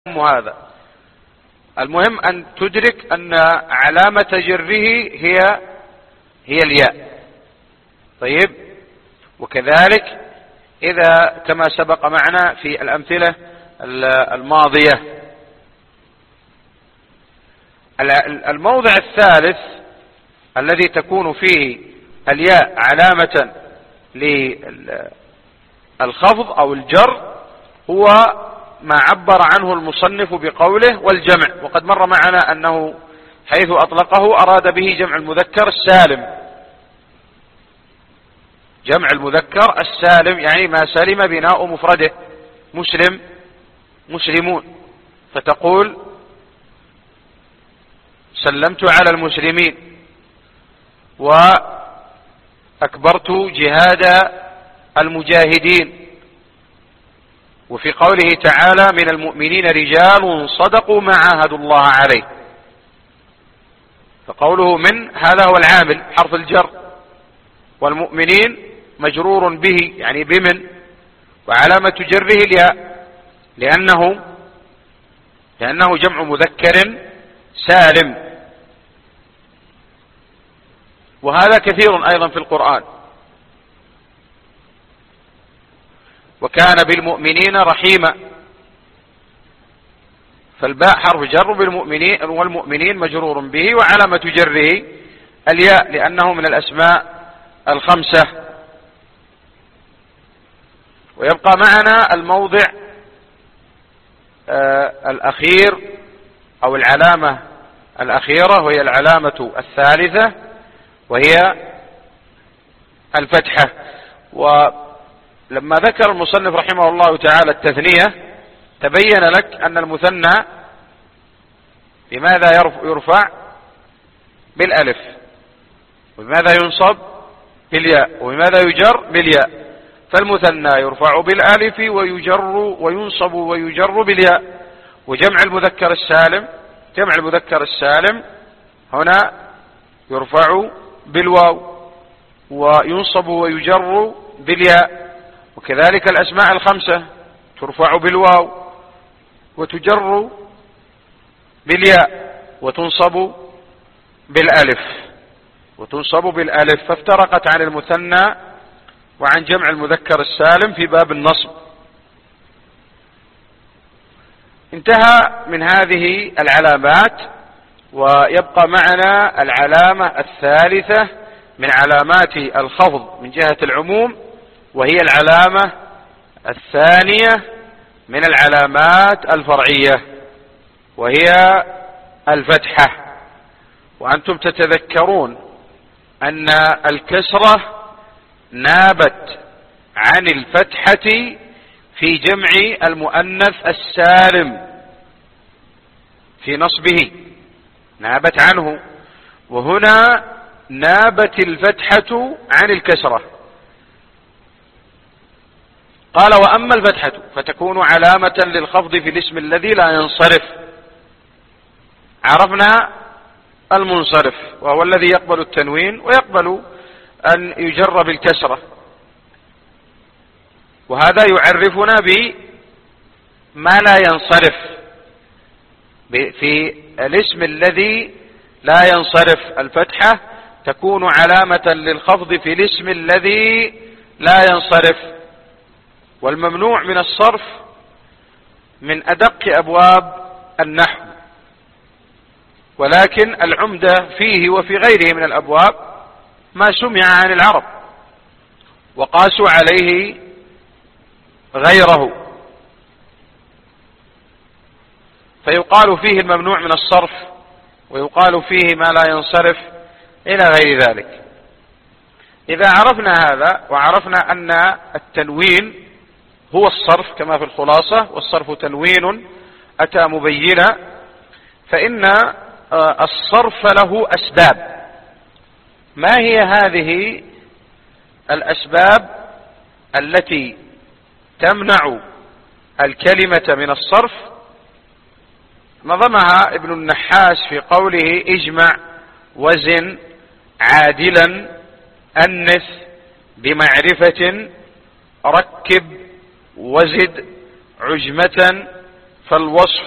هذا. المهم أن تدرك أن علامة جره هي الياء. طيب، وكذلك إذا كما سبق معنا في الأمثلة الماضية. الموضع الثالث الذي تكون فيه الياء علامة للخفض أو الجر هو ما عبر عنه المصنف بقوله والجمع، وقد مر معنا أنه حيث أطلقه أراد به جمع المذكر السالم. جمع المذكر السالم يعني ما سلم بناء مفرده، مسلم، مسلمون، فتقول سلمت على المسلمين وأكبرت جهاد المجاهدين. وفي قوله تعالى من المؤمنين رجال صدقوا ما عاهدوا الله عليه، فقوله من هذا هو العامل حرف الجر، والمؤمنين مجرور به يعني بمن، وعلامة جره الياء لأنه جمع مذكر سالم. وهذا كثير أيضا في القرآن. وكان بالمؤمنين رحيما، فالباء حرف جر بالمؤمنين، والمؤمنين مجرور به وعلامة جره الياء لأنه من الأسماء الخمسة. ويبقى معنا الموضع الأخير أو العلامة الأخيرة، وهي العلامة الثالثة، وهي الفتحة. ولما ذكر المصنف رحمه الله تعالى التثنية تبين لك أن المثنى بماذا يرفع؟ بالألف، وبماذا ينصب؟ بالياء، وبماذا يجر؟ بالياء. فالمثنى يرفع بالألف ويجر وينصب ويجر بالياء. وجمع المذكر السالم، جمع المذكر السالم هنا يرفع بالواو وينصب ويجر بالياء. وكذلك الأسماء الخمسة ترفع بالواو وتجر بالياء وتنصب بالألف، فافترقت عن المثنى وعن جمع المذكر السالم في باب النصب. انتهى من هذه العلامات، ويبقى معنا العلامة الثالثة من علامات الخفض من جهة العموم، وهي العلامة الثانية من العلامات الفرعية، وهي الفتحة. وأنتم تتذكرون أن الكسرة نابت عن الفتحة في جمع المؤنث السالم في نصبه، نابت عنه. وهنا نابت الفتحة عن الكسرة. قال وأما الفتحة فتكون علامة للخفض في الاسم الذي لا ينصرف. عرفنا المنصرف وهو الذي يقبل التنوين ويقبل أن يجر بالكسرة، وهذا يعرفنا بما لا ينصرف. في الاسم الذي لا ينصرف الفتحة تكون علامة للخفض في الاسم الذي لا ينصرف. والممنوع من الصرف من أدق أبواب النحو، ولكن العمدة فيه وفي غيره من الأبواب ما سمع عن العرب وقاسوا عليه غيره، فيقال فيه الممنوع من الصرف ويقال فيه ما لا ينصرف إلى غير ذلك. إذا عرفنا هذا وعرفنا أن التنوين هو الصرف كما في الخلاصة، والصرف تنوين أتى مبينا، فإن الصرف له أسباب. ما هي هذه الأسباب التي تمنع الكلمة من الصرف؟ نظمها ابن النحاس في قوله اجمع وزن عادلا أنث بمعرفة ركب وزد عجمة فالوصف